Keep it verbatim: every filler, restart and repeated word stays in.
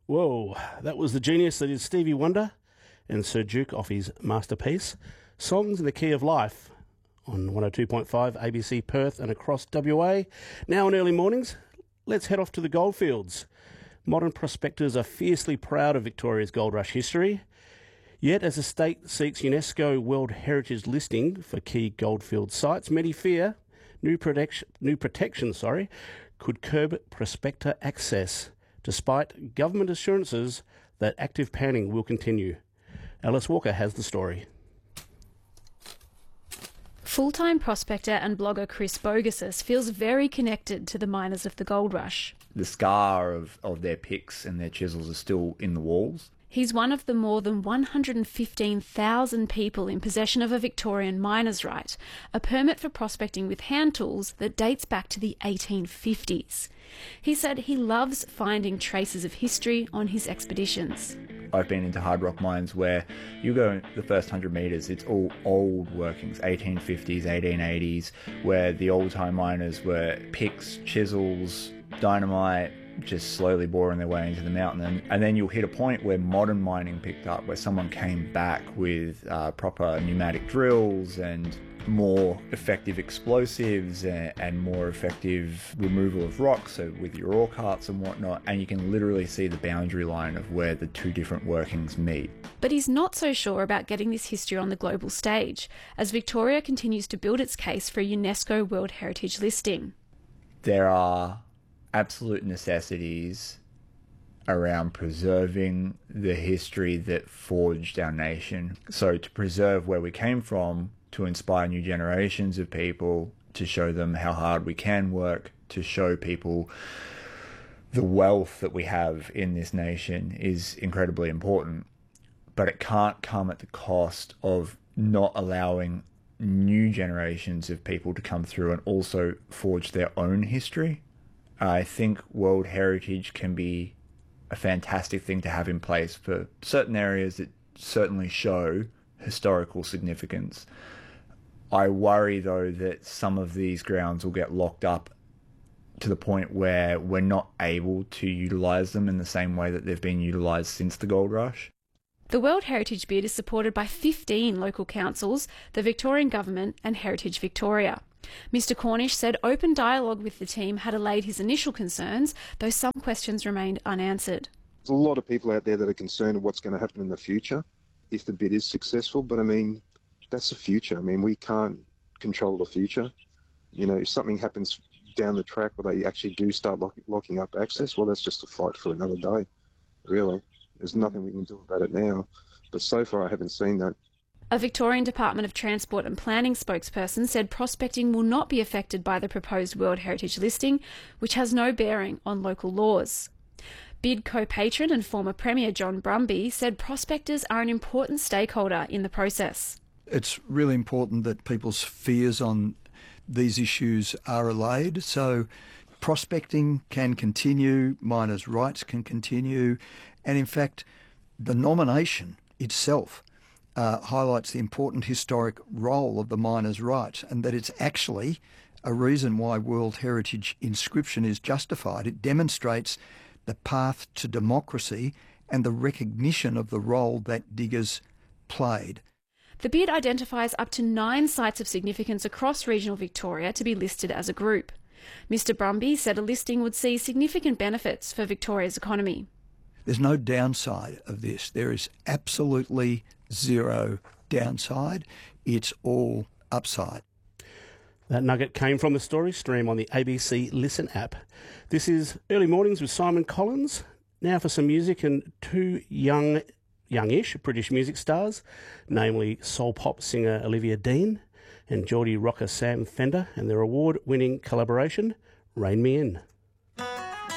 Whoa, that was the genius that is Stevie Wonder and Sir Duke off his masterpiece, Songs in the Key of Life, on one oh two point five A B C Perth and across W A. Now in early mornings, let's head off to the goldfields. Modern prospectors are fiercely proud of Victoria's gold rush history. Yet, as the state seeks UNESCO World Heritage listing for key goldfield sites, many fear new protection, new protection sorry, could curb prospector access, despite government assurances that active panning will continue. Alice Walker has the story. Full-time prospector and blogger Chris Bogasus feels very connected to the miners of the gold rush. The scar of, of their picks and their chisels are still in the walls. He's one of the more than one hundred fifteen thousand people in possession of a Victorian miner's right, a permit for prospecting with hand tools that dates back to the eighteen fifties. He said he loves finding traces of history on his expeditions. I've been into hard rock mines where you go the first one hundred metres, it's all old workings, eighteen fifties, eighteen eighties, where the old-time miners were picks, chisels, dynamite, just slowly boring their way into the mountain. And, and then you'll hit a point where modern mining picked up, where someone came back with uh, proper pneumatic drills and more effective explosives and, and more effective removal of rocks, so with your ore carts and whatnot, and you can literally see the boundary line of where the two different workings meet. But he's not so sure about getting this history on the global stage, as Victoria continues to build its case for a UNESCO World Heritage listing. There are absolute necessities around preserving the history that forged our nation. So to preserve where we came from, to inspire new generations of people, to show them how hard we can work, to show people the wealth that we have in this nation is incredibly important. But it can't come at the cost of not allowing new generations of people to come through and also forge their own history. I think World Heritage can be a fantastic thing to have in place for certain areas that certainly show historical significance. I worry, though, that some of these grounds will get locked up to the point where we're not able to utilise them in the same way that they've been utilised since the gold rush. The World Heritage bid is supported by fifteen local councils, the Victorian Government and Heritage Victoria. Mister Cornish said open dialogue with the team had allayed his initial concerns, though some questions remained unanswered. There's a lot of people out there that are concerned of what's going to happen in the future if the bid is successful, but I mean, that's the future. I mean, we can't control the future. You know, if something happens down the track where they actually do start lock, locking up access, well, that's just a fight for another day, really. There's nothing we can do about it now. But so far, I haven't seen that. A Victorian Department of Transport and Planning spokesperson said prospecting will not be affected by the proposed World Heritage listing, which has no bearing on local laws. Bid co-patron and former Premier John Brumby said prospectors are an important stakeholder in the process. It's really important that people's fears on these issues are allayed. So prospecting can continue, miners' rights can continue, and in fact, the nomination itself uh, highlights the important historic role of the miners' rights, and that it's actually a reason why World Heritage inscription is justified. It demonstrates the path to democracy and the recognition of the role that diggers played. The bid identifies up to nine sites of significance across regional Victoria to be listed as a group. Mister Brumby said a listing would see significant benefits for Victoria's economy. There's no downside of this. There is absolutely zero downside. It's all upside. That nugget came from the story stream on the A B C Listen app. This is Early Mornings with Simon Collins. Now for some music and two young youngish British music stars, namely soul pop singer Olivia Dean and Geordie rocker Sam Fender, and their award-winning collaboration, Rain Me In.